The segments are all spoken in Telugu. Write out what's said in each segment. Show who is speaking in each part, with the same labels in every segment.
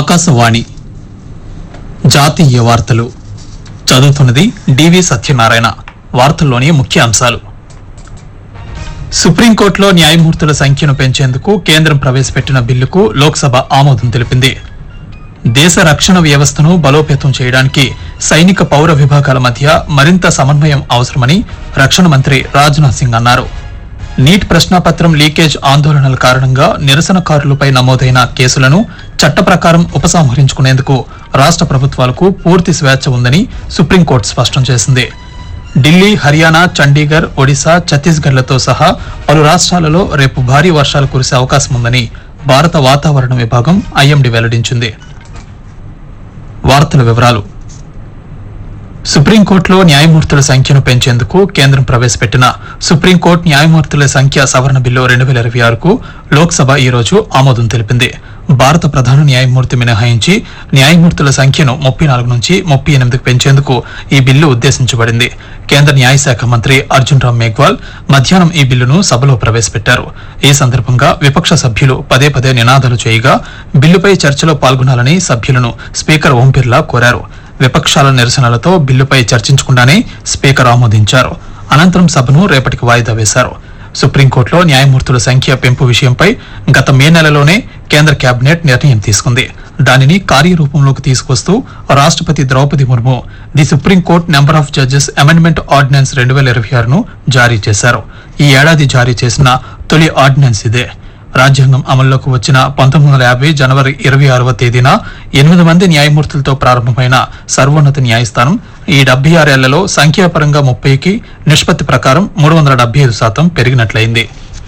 Speaker 1: ఆకాశవాణి జాతీయ వార్తలు చదువుతున్నది డివి సత్యనారాయణ. వార్తల్లోని ముఖ్య అంశాలు. సుప్రీంకోర్టులో న్యాయమూర్తుల సంఖ్యను పెంచేందుకు కేంద్రం ప్రవేశపెట్టిన బిల్లుకు లోక్సభ ఆమోదం తెలిపింది. దేశ రక్షణ వ్యవస్థను బలోపేతం చేయడానికి సైనిక పౌర విభాగాల మధ్య మరింత సమన్వయం అవసరమని రక్షణ మంత్రి రాజ్నాథ్ సింగ్ అన్నారు. నీట్ ప్రశ్నాపత్రం లీకేజ్ ఆందోళనల కారణంగా నిరసనకారులపై నమోదైన కేసులను చట్ట ప్రకారం ఉపసంహరించుకునేందుకు రాష్ట ప్రభుత్వాలకు పూర్తి స్వేచ్ఛ ఉందని సుప్రీంకోర్టు స్పష్టం చేసింది. ఢిల్లీ, హర్యానా, చండీగఢ్, ఒడిశా, ఛత్తీస్గఢ్లతో సహా పలు రాష్ట్రాలలో రేపు భారీ వర్షాలు కురిసే అవకాశం ఉందని భారత వాతావరణ విభాగం ఐఎండీ వెల్లడించింది. వార్తల వివరాలు. సుప్రీంకోర్టులో న్యాయమూర్తుల సంఖ్యను పెంచేందుకు కేంద్రం ప్రవేశపెట్టిన సుప్రీంకోర్టు న్యాయమూర్తుల సంఖ్య సవరణ బిల్లు 2026కు లోక్సభ ఈ రోజు ఆమోదం తెలిపింది. భారత ప్రధాన న్యాయమూర్తి మినహాయించి న్యాయమూర్తుల సంఖ్యను 34 నుంచి 38కు పెంచేందుకు ఈ బిల్లు ఉద్దేశించబడింది. కేంద్ర న్యాయశాఖ మంత్రి అర్జున్ రామ్ మేఘ్వాల్ మధ్యాహ్నం ఈ బిల్లును సభలో ప్రవేశపెట్టారు. ఈ సందర్భంగా విపక్ష సభ్యులు పదే పదే నినాదాలు చేయగా బిల్లుపై చర్చలో పాల్గొనాలని సభ్యులను స్పీకర్ ఓం బిర్లా కోరారు. విపక్షాల నిరసనలతో బిల్లుపై చర్చించకుండానే స్పీకర్ ఆమోదించారు. అనంతరం సభను రేపటికి వాయిదా వేశారు. సుప్రీంకోర్టులో న్యాయమూర్తుల సంఖ్య పెంపు విషయంపై గత మే నెలలోనే కేంద్ర కేబినెట్ నిర్ణయం తీసుకుంది. దానిని కార్యరూపంలోకి తీసుకొస్తూ రాష్ట్రపతి Draupadi Murmu the supreme court number of judges amendment ordinance 2026ను జారీ చేశారు. ఈ ఏడాది జారీ చేసిన తొలి ఆర్డినెన్స్ ఇదే. రాజ్యాంగం అమల్లోకి వచ్చిన 1950 జనవరి 26వ తేదీన 8 మంది న్యాయమూర్తులతో ప్రారంభమైన సర్వోన్నత న్యాయస్థానం ఈ 76 ఏళ్లలో సంఖ్యాపరంగా 30కి నిష్పత్తి ప్రకారం 375% పెరిగినట్లయింది.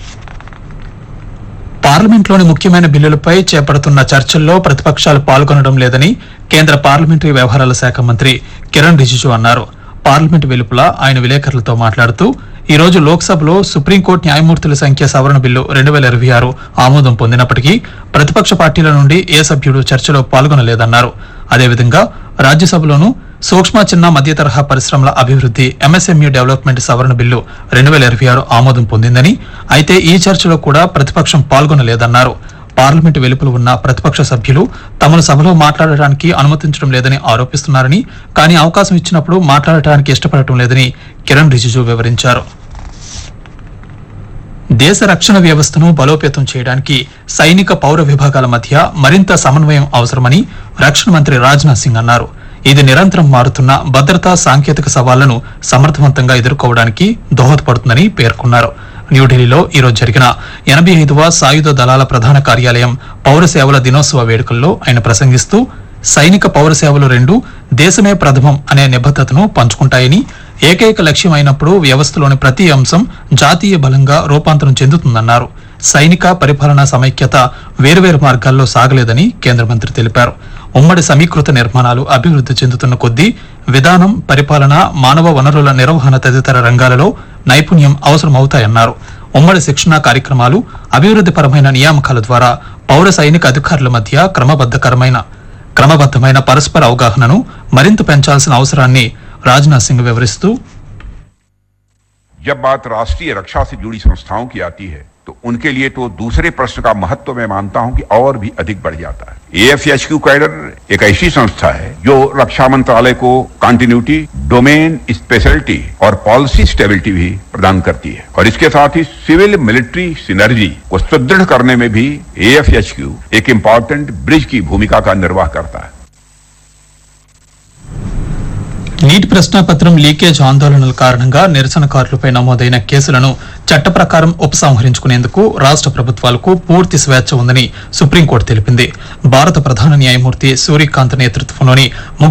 Speaker 1: పార్లమెంట్లోని ముఖ్యమైన బిల్లులపై చేపడుతున్న చర్చల్లో ప్రతిపక్షాలు పాల్గొనడం లేదని కేంద్ర పార్లమెంటరీ వ్యవహారాల శాఖ మంత్రి కిరణ్ రిజిజు అన్నారు. పార్లమెంటు వెలుపల ఆయన విలేకరులతో మాట్లాడుతూ ఈ రోజు లోక్సభలో సుప్రీంకోర్టు న్యాయమూర్తుల సంఖ్య సవరణ బిల్లు 2026 ఆమోదం పొందినప్పటికీ ప్రతిపక్ష పార్టీల నుండి ఏ సభ్యుడు చర్చలో పాల్గొనలేదన్నారు. అదేవిధంగా రాజ్యసభలోనూ సూక్ష్మ, చిన్న, మధ్య తరహా పరిశ్రమల అభివృద్ది ఎంఎస్ఎంఈ డెవలప్మెంట్ సవరణ బిల్లు 2026 ఆమోదం పొందిందని, అయితే ఈ చర్చలో కూడా ప్రతిపక్షం పాల్గొనలేదన్నారు. పార్లమెంటు వెలుపల ఉన్న ప్రతిపక్ష సభ్యులు తమను సభలో మాట్లాడటానికి అనుమతించడం లేదని ఆరోపిస్తున్నారని, కానీ అవకాశం ఇచ్చినప్పుడు మాట్లాడటానికి ఇష్టపడటం లేదని కిరణ్ రిజిజు వివరించారు. దేశ రక్షణ వ్యవస్థను బలోపేతం చేయడానికి సైనిక పౌర విభాగాల మధ్య మరింత సమన్వయం అవసరమని రక్షణ మంత్రి రాజ్నాథ్ సింగ్ అన్నారు. ఇది నిరంతరం మారుతున్న భద్రతా, సాంకేతిక సవాళ్లను సమర్థవంతంగా ఎదుర్కోవడానికి దోహదపడుతుందని పేర్కొన్నారు. న్యూఢిల్లీలో ఈరోజు జరిగిన 85వ సాయుధ దళాల ప్రధాన కార్యాలయం పౌర సేవల దినోత్సవ వేడుకల్లో ఆయన ప్రసంగిస్తూ సైనిక పౌర సేవలు రెండూ దేశమే ప్రథమం అనే నిబద్ధతను పంచుకుంటాయని, ఏకైక లక్ష్యం అయినప్పుడు వ్యవస్థలోని ప్రతి అంశం జాతీయ బలంగా రూపాంతరం చెందుతుందన్నారు. సైనిక పరిపాలనా సమైక్యత వేర్వేరు మార్గాల్లో సాగలేదని కేంద్ర మంత్రి తెలిపారు. ఉమ్మడి సమీకృత నిర్మాణాలు అభివృద్ది చెందుతున్న కొద్దీ విధానం, పరిపాలన, మానవ వనరుల నిర్వహణ తదితర రంగాలలో నైపుణ్యం అవసరమవుతాయన్నారు. ఉమ్మడి శిక్షణ కార్యక్రమాలు, అభివృద్దిపరమైన నియామకాల ద్వారా పౌర సైనిక అధికారుల మధ్య క్రమబద్దమైన పరస్పర అవగాహనను మరింత పెంచాల్సిన అవసరాన్ని రాజ్నాథ్ సింగ్ వివరిస్తూ,
Speaker 2: जब बात राष्ट्रीय रक्षा से जुड़ी संस्थाओं की आती है तो उनके लिए तो दूसरे प्रश्न का महत्व मैं मानता हूं कि और भी अधिक बढ़ जाता है. AFHQ कैडर एक ऐसी संस्था है जो रक्षा मंत्रालय को कंटिन्यूटी, डोमेन स्पेशलिटी और पॉलिसी स्टेबिलिटी भी प्रदान करती है, और इसके साथ ही सिविल मिलिट्री सिनर्जी को सुदृढ़ करने में भी AFHQ एक इम्पोर्टेंट ब्रिज की भूमिका का निर्वाह करता है.
Speaker 1: నీట్ ప్రశ్నాపత్రం లీకేజ్ ఆందోళనల కారణంగా నిరసనకారులపై నమోదైన కేసులను చట్ట ప్రకారం ఉపసంహరించుకునేందుకు రాష్ట ప్రభుత్వాలకు పూర్తి స్వేచ్ఛ ఉందని సుప్రీంకోర్టు తెలిపింది. భారత ప్రధాన న్యాయమూర్తి సూర్యకాంత్ నేతృత్వంలోని